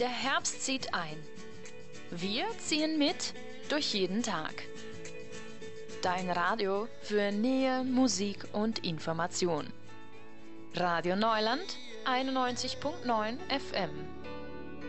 Der Herbst zieht ein. Wir ziehen mit durch jeden Tag. Dein Radio für Nähe, Musik und Information. Radio Neuland 91.9 FM.